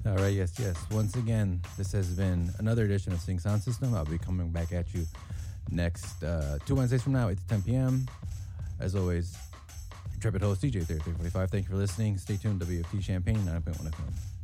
All right, yes. Once again, this has been another edition of Sing Sound System. I'll be coming back at you next 2 Wednesdays from now, 8 to 10 p.m. As always, intrepid host DJ 345. Thank you for listening. Stay tuned. WFT Champagne 9.1 FM.